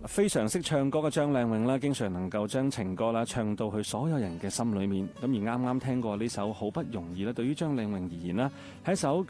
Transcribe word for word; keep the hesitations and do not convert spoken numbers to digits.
非常識唱歌嘅張靚穎啦，經常能夠將情歌啦唱到去所有人嘅心裏面。咁而啱啱聽過呢首《好不容易》咧，對於張靚穎而言啦，係一首